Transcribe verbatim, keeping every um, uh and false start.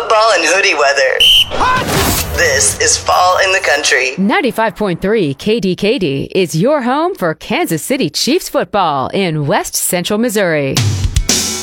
football and hoodie weather. This is Fall in the Country. ninety-five point three K D K D is your home for Kansas City Chiefs football in West Central Missouri.